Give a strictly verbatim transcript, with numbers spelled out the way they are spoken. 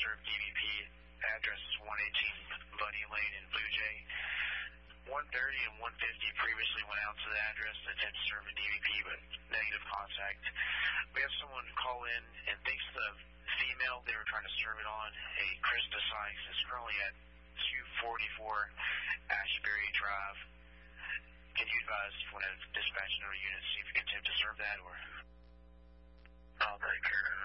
serve D V P. Address is one eighteen Buddy Lane in Blue Jay. one thirty and one fifty previously went out to the address to attempt to serve a D V P, but negative contact. We have someone call in and thinks the female they were trying to serve it on, a Krista Sykes, is currently at two forty-four Ashbury Drive. Can you advise when a dispatch another unit, see if you can attempt to serve that, or? I'll take care of it.